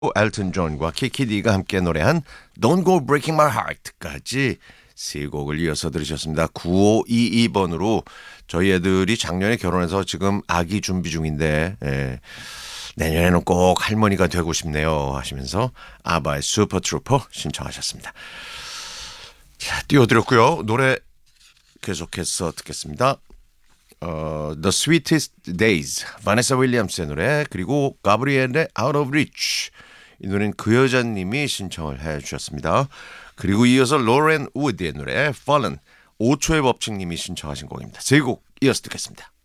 엘튼 존과 키키디가 함께 노래한 Don't Go Breaking My Heart까지 세 곡을 이어서 들으셨습니다. 9522번으로 저희 애들이 작년에 결혼해서 지금 아기 준비 중인데 내년에는 꼭 할머니가 되고 싶네요 하시면서 아바의 슈퍼트루퍼 신청하셨습니다. 자, 띄워드렸고요. 노래 계속해서 듣겠습니다. The Sweetest Days, 바네사 윌리엄스의 노래, 그리고 가브리엘의 Out of Reach. 이 노래는 그 여자님이 신청을 해주셨습니다. 그리고 이어서 로렌 우드의 노래 Fallen, 5초의 법칙님이 신청하신 곡입니다. 세 곡 이어서 듣겠습니다.